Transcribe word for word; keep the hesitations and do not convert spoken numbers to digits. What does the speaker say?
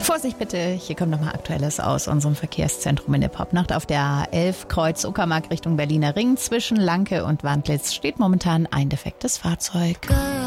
Vorsicht bitte, hier kommt nochmal Aktuelles aus unserem Verkehrszentrum in der Popnacht. Auf der A elf Kreuz Uckermark Richtung Berliner Ring zwischen Lanke und Wandlitz steht momentan ein defektes Fahrzeug.